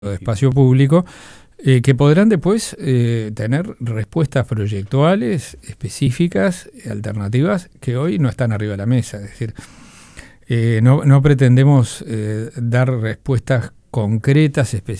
de espacio público, que podrán después tener respuestas proyectuales, específicas, alternativas, que hoy no están arriba de la mesa. Es decir, no pretendemos dar respuestas concretas, específicas,